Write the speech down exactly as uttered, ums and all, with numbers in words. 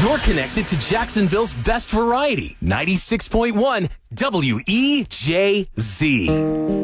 You're connected to Jacksonville's best variety, ninety-six point one W E J Z.